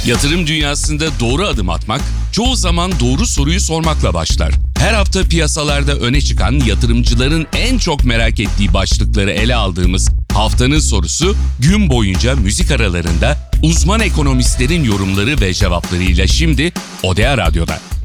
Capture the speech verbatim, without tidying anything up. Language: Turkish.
Yatırım dünyasında doğru adım atmak, çoğu zaman doğru soruyu sormakla başlar. Her hafta piyasalarda öne çıkan yatırımcıların en çok merak ettiği başlıkları ele aldığımız Haftanın Sorusu, gün boyunca müzik aralarında uzman ekonomistlerin yorumları ve cevaplarıyla şimdi Odea Radyo'da.